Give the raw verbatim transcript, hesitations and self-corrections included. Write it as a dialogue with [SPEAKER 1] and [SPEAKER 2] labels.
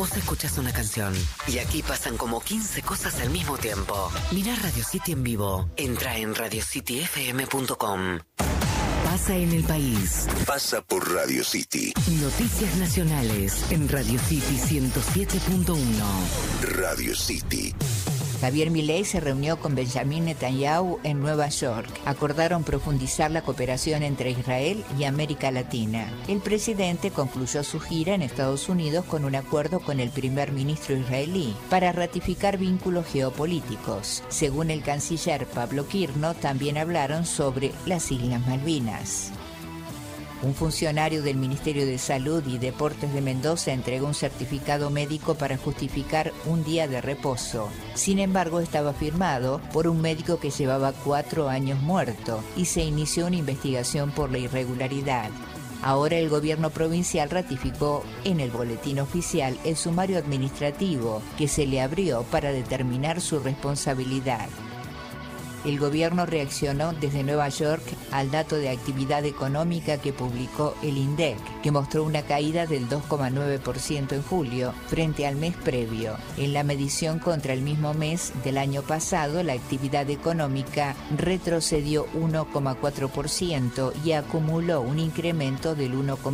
[SPEAKER 1] Vos escuchás una canción y aquí pasan como quince cosas al mismo tiempo. Mirá Radio City en vivo. Entra en radio city f m punto com. Pasa en el país.
[SPEAKER 2] Pasa por Radio City.
[SPEAKER 1] Noticias nacionales en Radio City ciento siete punto uno.
[SPEAKER 2] Radio City.
[SPEAKER 3] Javier Milei se reunió con Benjamin Netanyahu en Nueva York. Acordaron profundizar la cooperación entre Israel y América Latina. El presidente concluyó su gira en Estados Unidos con un acuerdo con el primer ministro israelí para ratificar vínculos geopolíticos. Según el canciller Pablo Quirno, también hablaron sobre las Islas Malvinas. Un funcionario del Ministerio de Salud y Deportes de Mendoza entregó un certificado médico para justificar un día de reposo. Sin embargo, estaba firmado por un médico que llevaba cuatro años muerto y se inició una investigación por la irregularidad. Ahora el gobierno provincial ratificó en el boletín oficial el sumario administrativo que se le abrió para determinar su responsabilidad. El gobierno reaccionó desde Nueva York al dato de actividad económica que publicó el INDEC, que mostró una caída del dos coma nueve por ciento en julio frente al mes previo. En la medición contra el mismo mes del año pasado, la actividad económica retrocedió uno coma cuatro por ciento y acumuló un incremento del uno coma